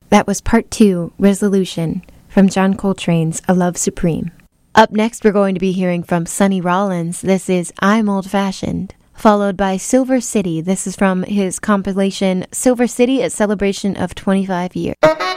That was part 2, Resolution, from John Coltrane's A Love Supreme. Up next, we're going to be hearing from Sonny Rollins. This is I'm Old Fashioned, followed by Silver City. This is from his compilation Silver City, a celebration of 25 years.